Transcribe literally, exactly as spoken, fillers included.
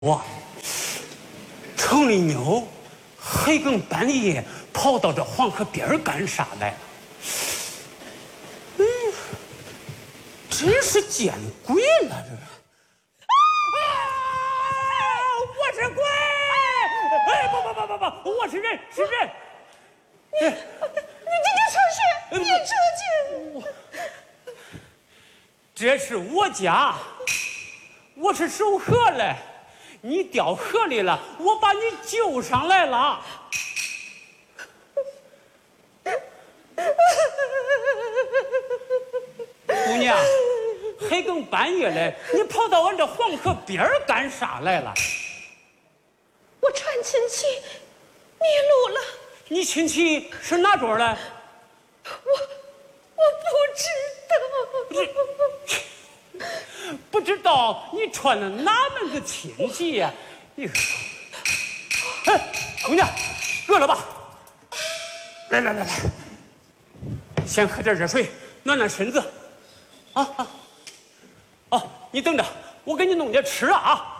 哇，城里妞黑更半夜跑到这黄河边儿干啥来？嗯，真是见鬼了这！啊！我是鬼！哎，不不不不不，我是人，是人。 你你这就出去，你出去！ 这是我家，我是守河嘞。你掉河里了，我把你救上来了。姑娘，黑更半夜嘞，你跑到俺这黄河边儿干啥来了？ 我传亲戚迷路了。 你亲戚是哪桌的？ 我我不知道。 不知道你串了哪门子亲戚呀、啊？你，哎，姑娘，饿了吧？来来来来，先喝点热水，暖暖身子。啊啊！哦，你等着，我给你弄点吃啊！